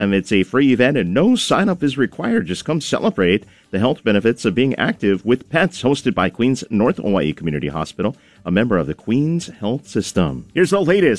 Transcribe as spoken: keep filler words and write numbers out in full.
And it's a free event and no sign-up is required. Just come celebrate the health benefits of being active with pets, hosted by Queens North Hawaii Community Hospital, a member of the Queens Health System. Here's the latest